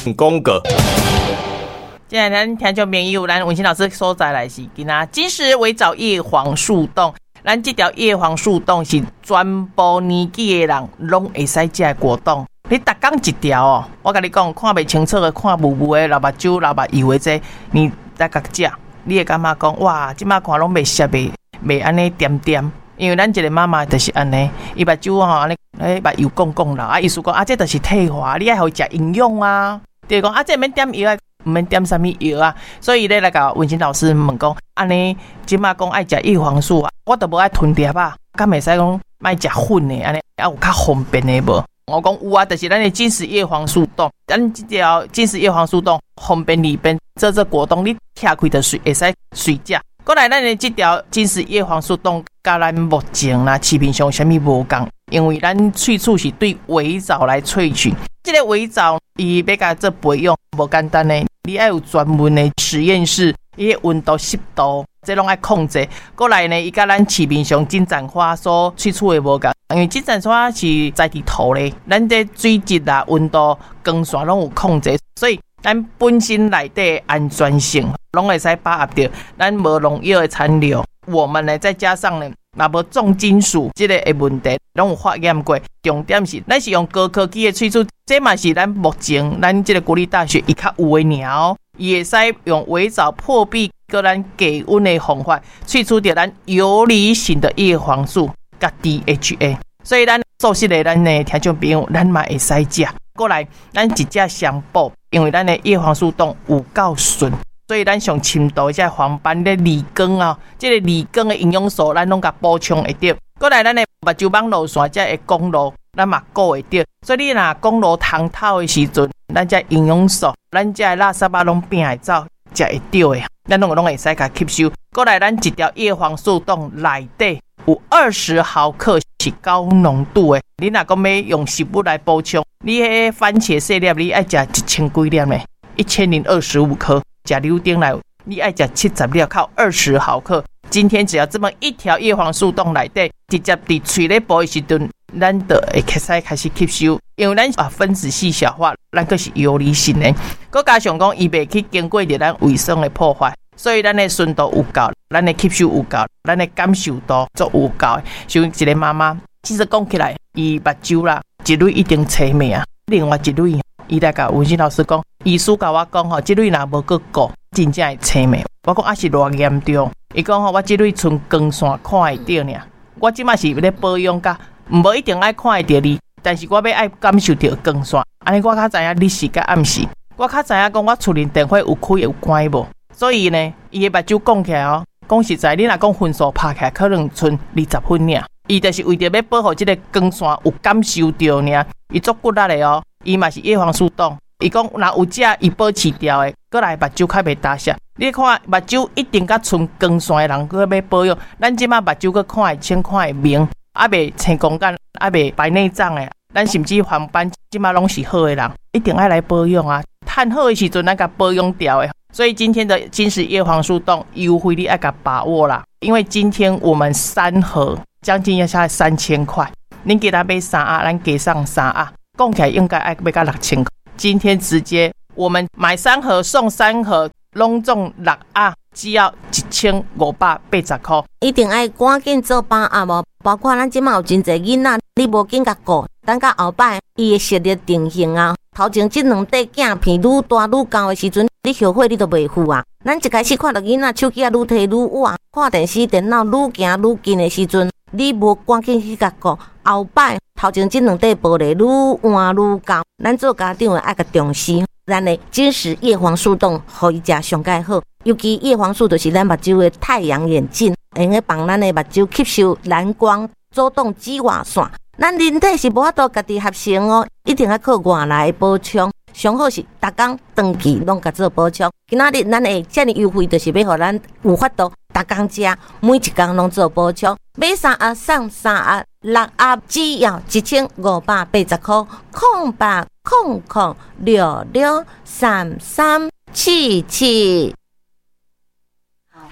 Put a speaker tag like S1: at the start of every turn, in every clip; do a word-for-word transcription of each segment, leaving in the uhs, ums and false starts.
S1: 公格。
S2: 今日咱听众朋友，咱文心老师所在来是今仔金石围藻叶黄素冻，咱这条叶黄素冻是全部年纪的人拢会使食的果冻。你逐工一条哦，我跟你讲，看袂清楚的，看糊糊的，老目睭、老目油的这，你再甲食，你会感觉讲哇，即马看拢袂涩袂袂安尼点点。因为咱一个妈妈就是安尼，伊目睭吼安尼，诶目油讲讲啦，啊意思讲啊，这就是退化，你爱互伊食营养啊。就是讲啊，这免点药啊。唔免点什么药啊，所以咧来甲文心老师问讲，安尼即马讲爱食叶黄素啊，我都无爱吞粒啊，敢袂使讲卖食粉的安尼，啊有较方便的无？我讲有啊，就是咱的金石叶黄素冻，咱这条金石叶黄素冻方便里边做做果冻，你拆开就随会使随食。过来，咱的这条金石叶黄素冻，甲咱目前啦市面上啥物无共，因为咱萃取是对微藻来萃取，这个微藻伊要甲做培养无简单的。你要有专门的实验室，伊个温度、湿度，这拢爱控制。过来呢，伊甲咱市面上金盏花所萃取的无共，因为金盏花是在地土咧，咱这水质啊、温度、光线拢有控制，所以咱本身内底安全性拢会使把握到，咱无农药的残留。我们呢，再加上呢，若无重金属这个的问题，拢有化验过。重点是，咱是用高科技的萃取，这嘛是咱目前咱这个国立大学伊较有的尔哦，伊会使用微藻破壁个咱低温的方法，萃取到咱游离型的叶黄素甲 D H A。所以咱素食的咱的听众朋友，咱嘛会使食。过来，咱一只相补，因为咱的叶黄素冻有够顺。所以咱上深度的这黄斑的离光啊，这个离光的营养素，咱拢甲补充会到。过来，咱的目睭网路线这会公路，咱嘛顾会到。所以你若公路通透的时阵，咱这营养素，咱这垃圾啊拢变会走，才会到的。咱拢拢会使甲吸收。过来，咱一条叶黄素冻内底有二十毫克是高浓度的。你若讲要用食物来补充，你迄番茄细粒，你爱食一千几粒呢？一千零二十五颗。吃柳丁来，你爱吃七十粒，靠二十毫克。今天只要这么一条叶黄素冻内底，直接伫嘴咧补的时阵，咱就会开始开始吸收，因为咱啊分子细小化，咱个是游离性的。佮加上讲，伊袂去经过着咱卫生的破坏，所以咱的顺度有够，咱的吸收有够，咱的感受度足有够。像一个妈妈，其实讲起来，伊目睭啦，一蕊一定青美啊，另外一蕊。伊来甲文心老师讲，医师甲我讲吼，即蕊若无个顾，真正会青霉。我讲啊是偌严重？伊讲吼，我即蕊剩光线看会到尔。我即马是咧保养甲，无一定爱看会到你，但是我要爱感受到光线。安尼我较知影日时甲暗时，我较知影讲我厝里电火有开有关无。所以呢，伊的目睭讲起来哦，讲实在，你若讲分数拍起来，可能剩二十分尔。伊就是为着要保护即个光线有感受到尔，伊足骨力的哦。伊嘛是叶黄素冻，伊讲若有食伊保持掉的，过来目睭较袂打湿。你看目睭一定甲剩光线的人，佮要保养，咱即马目睭佮看会清看会明，啊袂青光眼，啊袂白内障的，咱甚至黄斑即马拢是好的人，一定爱来保养啊！趁好的时阵，咱甲保养掉的。所以今天的金石叶黄素冻优惠你爱甲把握啦，因为今天我们三盒将近要下来三千块，恁给他买三盒，咱给上三盒。讲起来应该爱要到六千块，今天直接我们买三盒送三盒，拢总六盒，只要一千五百八十块。
S3: 一定爱赶紧做把握无，包括咱即马有真侪囡仔，你无紧甲顾，等到后摆伊的视力定型啊，头前即两块镜片愈大愈高的时阵，你后悔你都袂付啊。咱一开始看到囡仔手机啊愈摕愈晚，看电视电脑愈行愈近的时阵，你无赶紧去甲顾，后摆头前即两块玻璃愈换愈高，咱做家长的爱甲重视，咱的金石叶黄素冻，互伊食上介好。尤其叶黄素就是咱目睭的太阳眼镜，会用帮咱的目睭吸收蓝光，阻挡紫外线。咱人体是无法度家己合成哦，一定要靠外来补充。上好是逐工长期拢甲做补充。今仔日咱会遮尔优惠，就是要互咱有法度逐工食，每一工拢做补充。买三盒送三盒，六盒只要一千五百八十块，空八空空六六三三七七。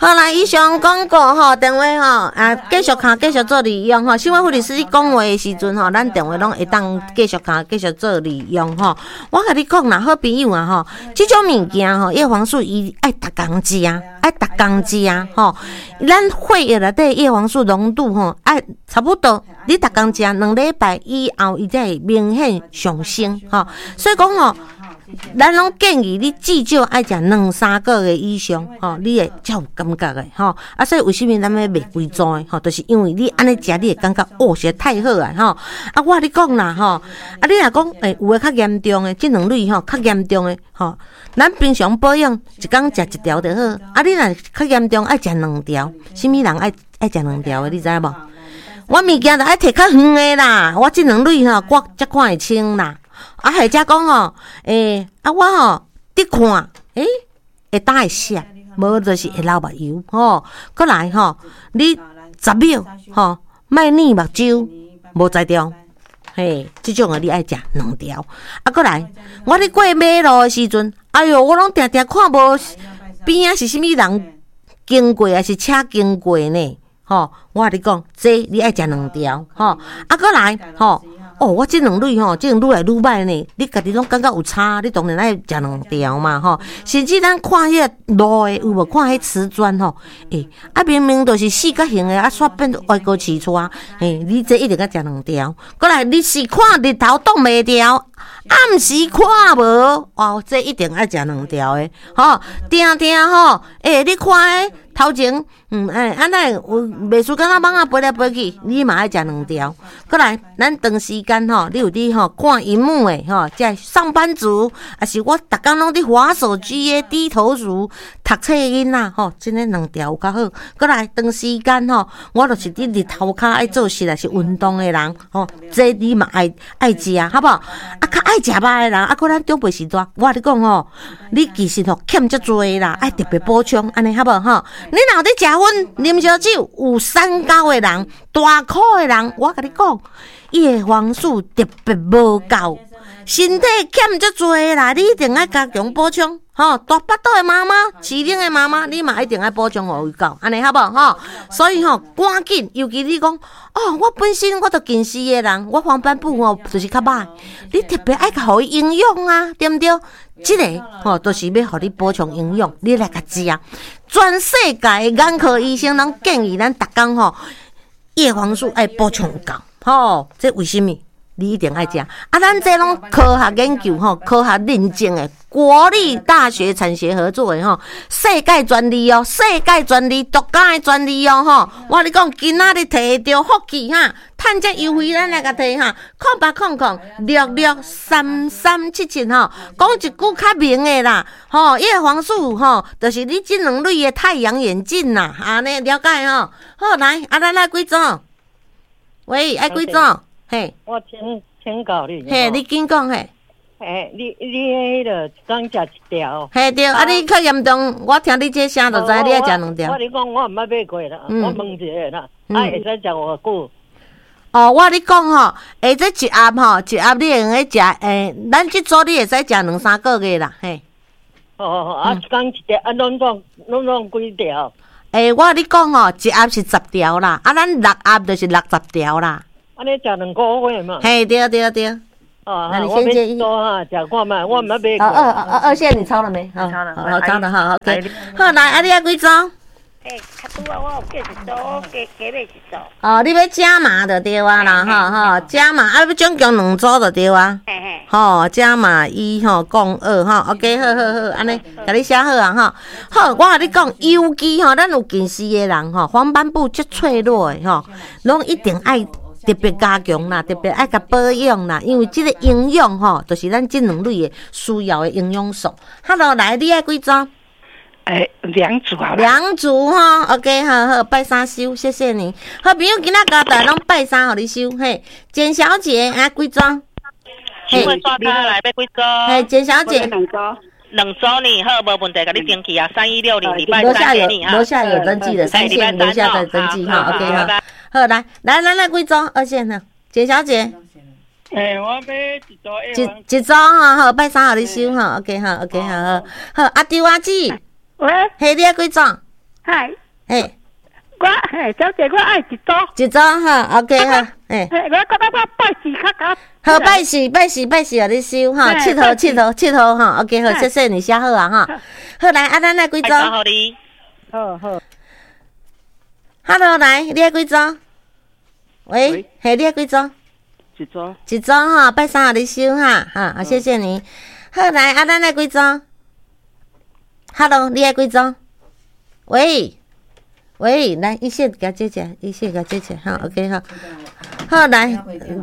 S3: 好啦，以上广告吼，电话吼，啊，继续卡，继续做利用吼。新闻护理师你讲话的时阵吼，咱电话拢会当继续卡，继续做利用吼。我甲你讲啦，好朋友啊吼，这种物件吼，叶黄素伊爱逐工食啊，爱逐工食啊吼。咱血液内底叶黄素浓度吼，爱差不多，你逐工食两礼拜以后，伊才会明显上升吼。所以讲吼。咱拢建议你至少爱食两三个月以上，吼，你会才有感觉的，吼。啊，所以为什么咱要卖贵州的，吼，就是因为你安尼食，你会感觉哦，实在太好啊，吼。啊，我你讲啦，吼，啊，你若讲，诶、欸，有诶较严重诶，即两类吼，较严重诶，吼，咱平常保养一工食一条就好。啊，你若较严重爱食两条，什么人爱爱食两条诶？你知无？我物件就爱摕较远诶啦，我即两类吼，我才看会清啦。啊，或者讲吼，诶、欸，啊，我吼伫看，诶、欸，会打会涩，无就是会流目油吼。过来吼，你十秒吼，莫捻目睭，无在中，嘿，即种诶你爱食两条。啊，过来，我伫过马路诶时阵，哎哟，我拢定定看无边仔是啥物人经过，还是车经过呢？吼，我甲你讲，这你爱食两条，吼。啊，过来，吼。哦，我即两类吼，即两愈来愈歹呢。你家己拢感觉有差，你当然爱食两条嘛吼。甚至咱看迄个路的有无看迄瓷砖吼？诶、欸，啊明明就是四角形的，啊煞变歪高起出啊！诶、欸，你这一定要食两条。过来，你是看日头挡袂掉，暗时看无哦，这一定爱食两条的吼。定定吼，诶、欸，你看诶。头前，嗯，哎，安尼有袂输敢若蠓仔飞来飞去，你嘛爱食两条。过来，咱长时间吼，你有伫吼看荧幕诶吼，即上班族，也是我逐工拢伫滑手机诶低头族，读册囡仔吼，真诶两条有较好。过来，长时间吼，我就是伫日头骹爱做事，也是运动诶人吼，这你嘛爱爱食，好无？啊，较爱食肉诶人，啊，搁咱长辈时代，我你讲吼，你其实吼欠足多啦，爱特别补充，安尼好无吼？你若伫食薰、啉烧酒，有三高的人、大苦的人，我甲你讲，叶黄素特别无够，身体欠足多啦，你一定爱加强补充。吼，大巴肚的妈妈、饲奶的妈妈，你嘛一定爱补充互伊够，安尼好无吼？所以吼，赶紧，尤其你讲，哦，我本身我都近视的人，我黄斑部吼就是较歹，你特别爱互伊营养啊，对毋对？即、这个吼，都、就是要互你补充营养，你来甲食。全世界的眼科医生拢建议咱逐工吼，叶黄素爱补充够，吼，这为什么？你一定爱食啊！咱这拢科学研究吼，科学认证的，国立大学产学合作的吼，世界专利哦，世界专利，独家的专利哦吼！我跟你讲，今仔日摕到福气哈，趁这优惠咱来甲摕哈，空八空空六六三三七七吼，讲一句较明的啦，吼，叶黄素吼，就是你这两类的太阳眼镜啦，安尼了解吼？好来，啊咱来几种？喂，爱几种？嘿，
S1: 我请请教你。
S3: 嘿，你紧讲嘿。
S1: 嘿，你你迄个一工食一条。
S3: 嘿对，啊你较严重，我听你这声就知你爱食两条。
S1: 我你讲我毋捌买过啦，我问一下啦，啊会使食偌久？
S3: 哦，我你讲吼，下这一盒吼，一盒你会用去食，诶，咱即组你会使食两三个月啦，嘿。
S1: 哦哦，啊一工一条，啊拢总拢总几条？
S3: 诶，我你讲吼，一盒是十条啦，啊咱六盒就是六十条啦。
S1: 安尼食两个月嘛？
S3: 嘿，对对对。
S1: 哦，那你先建议。我哈，食看卖，我毋捌买过。
S3: 二二二二线你抄了没？
S2: 抄了，
S3: 好，抄了哈 ，OK。好，来，啊，你要几种？
S4: 诶，较拄啊，我有叫一组，加加买一组。
S3: 哦，你要加码就对啊啦，吼吼，加码啊，要总共两组就对啊。
S4: 嘿嘿。
S3: 吼，加码一吼，共二吼 ，OK， 好好好，安尼，甲你写好啊吼。好，我甲你讲，尤其吼，咱有近视的人吼，黄斑部足脆弱的吼，拢一定爱。特别加强啦，特别爱甲保养啦，因为即个营养吼，就是咱即两类的需要的营养素。Hello， 来，你爱几组？
S4: 诶，两组好了。
S3: 两组哈 ，OK， 好好，拜三收，谢谢你。好朋友今仔交代拢拜三，互你收。嘿，简小姐啊，几组？
S5: 请问刷卡来要几组？
S3: 嘿，简小姐。
S4: 两组。
S5: 两组呢，好，无问题，甲你登记啊，三一六零礼拜三给你哈。
S3: 楼下有登记的，三线楼下在登记哈 ，OK 哈。好，来来来来，几组？二线哈，简小姐。
S1: 诶，我买一组 A
S3: 一一组哈，好，拜三互你收哈 ，OK 哈 ，OK 好好。好，阿丢阿姊，
S4: 喂，
S3: 嘿，你要几组？
S4: 嗨，
S3: 嘿，
S4: 我嘿，小姐，我爱一组。
S3: 一组哈 ，OK 哈，嘿。
S4: 嘿，我觉得我拜四较较。
S3: 好，拜四拜四拜四，互你收哈，佚佗佚佗佚佗哈 ，OK 好，谢谢你，写好啊哈。好来，啊，咱来几组？
S5: 好哩。
S1: 好好。
S3: Hello， 来，你爱几组？喂，嘿，你爱几组？
S1: 一组。
S3: 一组哈，拜三互你收哈，哈，好，谢谢你。好来，啊，咱来几组 ？Hello， 你爱几组？喂。喂，来一线给他接起来，一线给他接起来，好 ，OK 哈，好来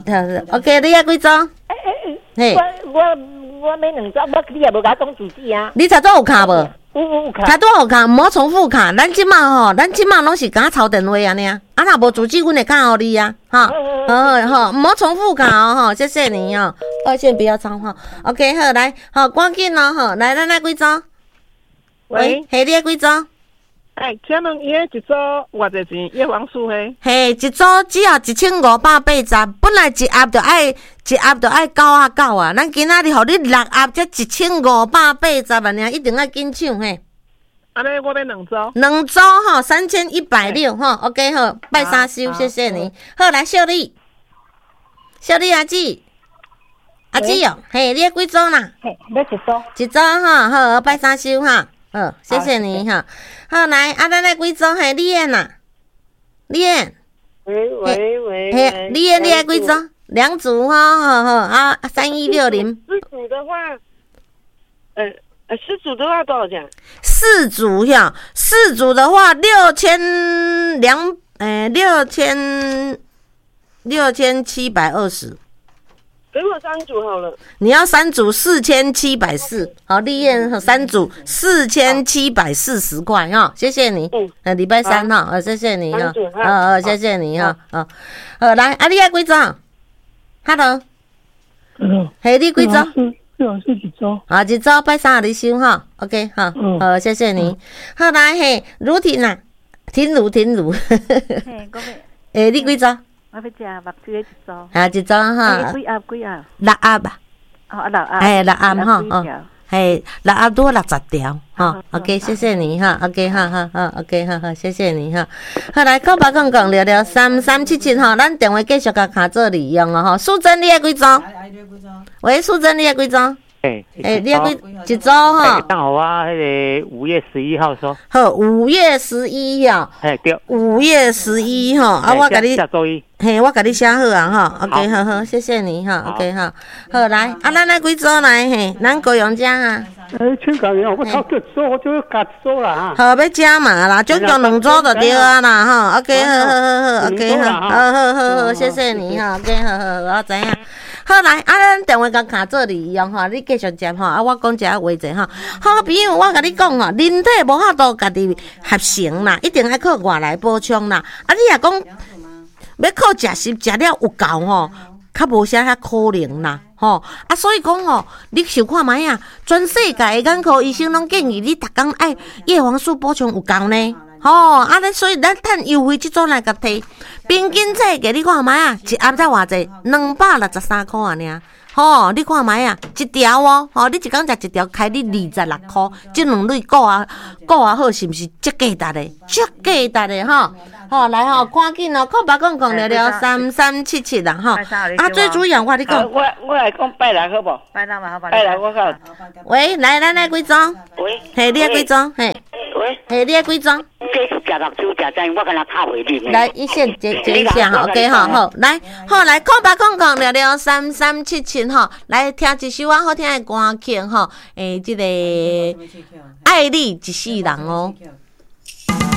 S3: ，OK， 你要几组？
S1: 哎哎哎，我我我买两组，我你也无甲我讲主旨啊。
S3: 你查多有卡无？
S1: 有有有卡。
S3: 查多有卡，唔好重复卡。咱即马吼，咱即马拢是敢抄电话安尼啊，啊若无主旨，阮会卡互你啊，哈，好好，唔好重复卡哦，吼，谢谢你哦，二线不要脏哈 ，OK， 好来，好，赶紧哦，吼，来，咱来几组？喂，嘿，你要几组？
S6: 哎，请问伊迄一组偌济钱？叶黄素嘿？
S3: 嘿，一组只要一千五百八十，本来一盒就爱一盒就爱九啊九啊，咱今仔日互你六盒才一千五百八十啊，尔一定要紧抢嘿。
S6: 安尼我要两组。
S3: 两组吼，三千一百六吼 ，OK 好，拜三收，谢谢你。好来，秀丽，秀丽阿姊，阿姊哦，嘿，你要几组啦？
S1: 嘿，要一组。
S3: 一组哈，好，拜三收哈。好，谢谢你哈。好来，啊，咱来几组？嘿，李燕呐，李燕。
S1: 喂喂喂。
S3: 嘿，李燕，你爱几组？两组哈，好好啊，三一六零。
S1: 四组的话，呃呃，四组的话多少钱？
S3: 四组呀，四组的话六千两，呃，六千六千七百二十。
S1: 给我三组好了。
S3: 你要三组四千七百四，好，丽燕三组四千七百四十块哈，谢谢你。嗯，呃，礼拜三哈，呃，谢谢你哈，呃呃，谢谢你哈，好，好来，阿丽亚几组 ？Hello，
S1: 嗯，
S3: 嘿，你几组？
S1: 六是几组？
S3: 啊，一组拜三你收哈 ，OK 哈，好，谢谢你。好来，嘿，如婷呐，婷如婷如，嘿，
S4: 我
S3: 诶，你几组？
S4: 我要食目珠一组。
S3: 啊，一组哈。
S4: 几盒几盒？
S3: 六盒吧。
S4: 哦，六盒。
S3: 哎，六盒哈，哦，系六盒多六十条，哈 ，OK， 谢谢你哈 ，OK， 哈哈哈 ，OK， 哈哈，谢谢你哈。好来，口白讲讲聊聊三三七七哈，咱电话继续甲卡做利用哦哈。素贞你爱几组？喂，素贞你爱几组？
S7: 哎
S3: 哎，你爱几一组哈？
S7: 刚好啊，那个五月十一号说。
S3: 好，五月十一呀。
S7: 哎对。
S3: 五月十一哈，啊，我甲你。
S7: 下周一。
S3: 嘿，我甲你写好啊哈 ，OK， 好好，谢谢你哈 ，OK 哈，好来，啊，咱来几组来嘿，咱高阳家哈。
S8: 哎，请教你，我头一组我就要加一组啦
S3: 哈。好，要加码啦，总共两组就对啊啦哈 ，OK， 好好好好 ，OK 哈，好好好好，谢谢你哈 ，OK， 好好，我知影。好来，啊，咱电话甲卡做利用哈，你继续接哈，啊，我讲一下话者哈。好朋友，我甲你讲哈，人体无法度家己合成啦，一定要靠外来补充啦。啊，你也讲。要靠食食食了有够吼，较无啥遐可能啦，吼啊，所以讲吼，你想看卖啊，全世界的眼科医生拢建议你逐工爱叶黄素补充有够呢，吼啊，咧所以咱趁优惠即种来甲摕，平均价格你看卖啊，一盒才偌济，两百六十三块啊尔。吼，你看卖啊，一条哦，吼，你一工食一条，开你二十六块，即两类顾啊顾啊好，是毋是足价值的？足价值的吼，吼来吼，赶紧哦，空白讲讲聊聊三三七七啦吼，啊，最主要我你讲，
S1: 我我来讲拜六好无？
S4: 拜六嘛好，
S1: 拜六我讲。
S3: 喂，来，咱来几张？
S1: 喂，
S3: 嘿，你爱几张？嘿，
S1: 喂，
S3: 嘿，你爱几张？
S1: 这是食目珠食真，我跟他卡袂啉。
S3: 来，一线接接一下哈 ，OK 哈，好，来，好来，空白讲讲聊聊三三七七哈，来听一首啊好听的歌曲哈，诶，这个爱你一世人哦。